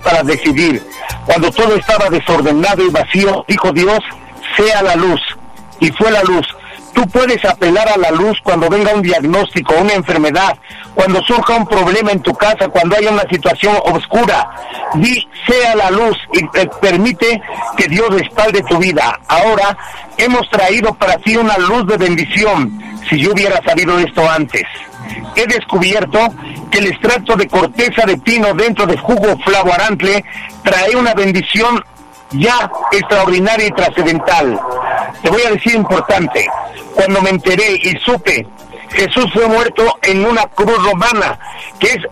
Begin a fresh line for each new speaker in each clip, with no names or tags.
para decidir. Cuando todo estaba desordenado y vacío, dijo Dios, sea la luz, y fue la luz. Tú puedes apelar a la luz cuando venga un diagnóstico, una enfermedad, cuando surja un problema en tu casa, cuando haya una situación oscura. Di, sea la luz, y permite que Dios respalde tu vida. Ahora hemos traído para ti una luz de bendición. Si yo hubiera sabido esto antes. He descubierto que el extracto de corteza de pino dentro de jugo flavoarantle trae una bendición ya extraordinaria y trascendental. Te voy a decir importante, cuando me enteré y supe, Jesús fue muerto en una cruz romana, que es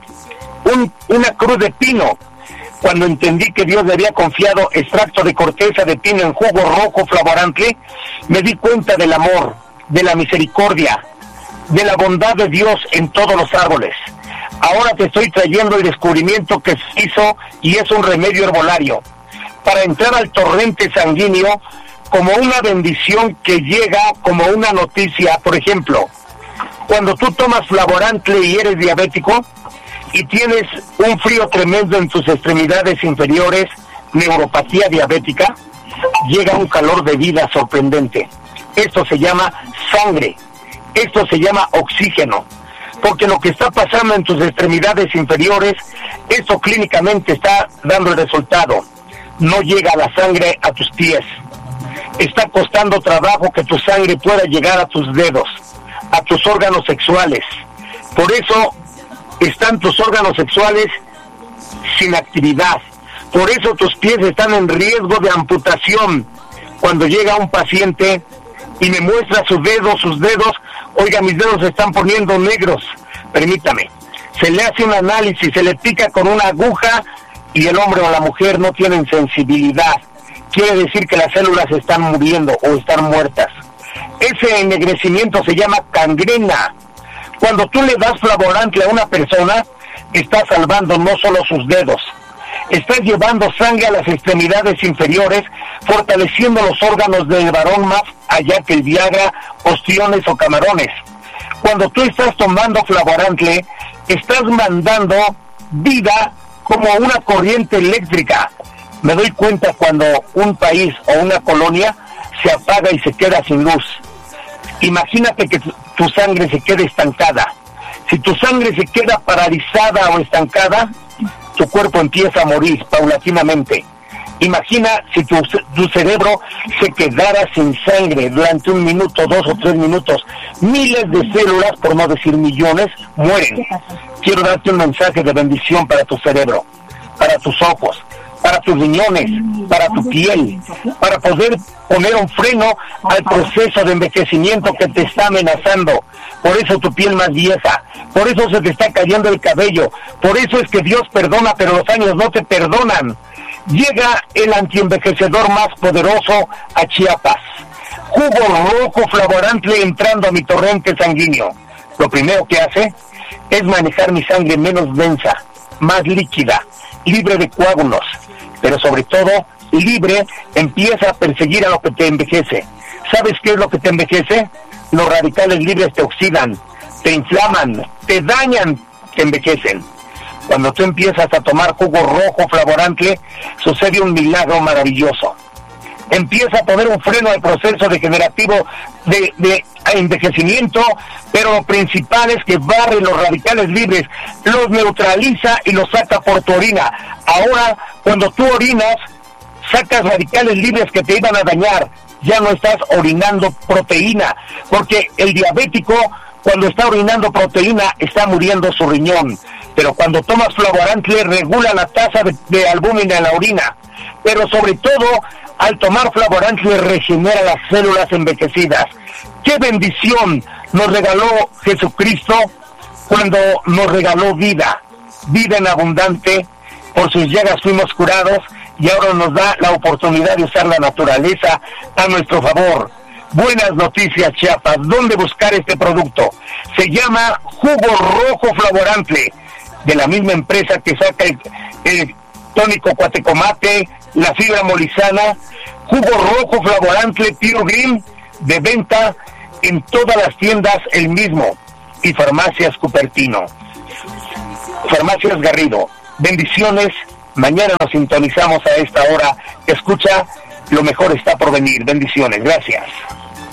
una cruz de pino. Cuando entendí que Dios le había confiado extracto de corteza de pino en jugo rojo flavoarantle, me di cuenta del amor, de la misericordia, de la bondad de Dios en todos los árboles. Ahora te estoy trayendo el descubrimiento que se hizo y es un remedio herbolario para entrar al torrente sanguíneo como una bendición que llega como una noticia. Por ejemplo, cuando tú tomas flavoarantle y eres diabético y tienes un frío tremendo en tus extremidades inferiores, neuropatía diabética, llega un calor de vida sorprendente. Esto se llama sangre, esto se llama oxígeno, porque lo que está pasando en tus extremidades inferiores, esto clínicamente está dando el resultado. No llega la sangre a tus pies. Está costando trabajo que tu sangre pueda llegar a tus dedos, a tus órganos sexuales. Por eso están tus órganos sexuales sin actividad. Por eso tus pies están en riesgo de amputación. Cuando llega un paciente y me muestra sus dedos, oiga, mis dedos se están poniendo negros, permítame. Se le hace un análisis, se le pica con una aguja y el hombre o la mujer no tienen sensibilidad. Quiere decir que las células están muriendo o están muertas. Ese ennegrecimiento se llama gangrena. Cuando tú le das flavoarantle a una persona, estás salvando no solo sus dedos, estás llevando sangre a las extremidades inferiores, fortaleciendo los órganos del varón más allá que el Viagra, ostiones o camarones. Cuando tú estás tomando flavoarantle, estás mandando vida como una corriente eléctrica. Me doy cuenta cuando un país o una colonia se apaga y se queda sin luz. Imagínate que tu sangre se quede estancada. Si tu sangre se queda paralizada o estancada, tu cuerpo empieza a morir paulatinamente. Imagina si tu cerebro se quedara sin sangre durante 1 minuto, 2 o 3 minutos. Miles de células, por no decir millones, mueren. Quiero darte un mensaje de bendición para tu cerebro, para tus ojos, para tus riñones, para tu piel, para poder poner un freno al proceso de envejecimiento que te está amenazando. Por eso tu piel más vieja, por eso se te está cayendo el cabello, por eso es que Dios perdona, pero los años no te perdonan. Llega el antienvejecedor más poderoso a Chiapas. Jugo rojo flavoarantle entrando a mi torrente sanguíneo. Lo primero que hace es manejar mi sangre menos densa, más líquida, libre de coágulos, pero sobre todo libre, empieza a perseguir a lo que te envejece. ¿Sabes qué es lo que te envejece? Los radicales libres te oxidan, te inflaman, te dañan, te envejecen. Cuando tú empiezas a tomar jugo rojo flavoarantle, sucede un milagro maravilloso. Empieza a poner un freno al proceso degenerativo de envejecimiento, pero lo principal es que barre los radicales libres, los neutraliza y los saca por tu orina. Ahora, cuando tú orinas, sacas radicales libres que te iban a dañar. Ya no estás orinando proteína, porque el diabético, cuando está orinando proteína, está muriendo su riñón. Pero cuando tomas flavoarantle, regula la tasa de albúmina en la orina. Pero sobre todo, al tomar flavoarantle, regenera las células envejecidas. ¡Qué bendición nos regaló Jesucristo cuando nos regaló vida! Vida en abundante, por sus llagas fuimos curados, y ahora nos da la oportunidad de usar la naturaleza a nuestro favor. Buenas noticias, Chiapas. ¿Dónde buscar este producto? Se llama Jugo Rojo Flavoarantle, de la misma empresa que saca el tónico cuatecomate, la fibra molizana. Jugo Rojo Flavoarantle Pure Green, de venta en todas las tiendas el mismo, y Farmacias Cupertino. Farmacias Garrido. Bendiciones, Mañana nos sintonizamos a esta hora. Escucha, lo mejor está por venir. Bendiciones. Gracias.